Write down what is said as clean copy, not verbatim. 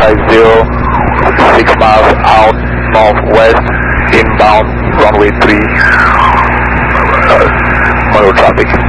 6 miles out northwest, inbound runway 3, motor traffic.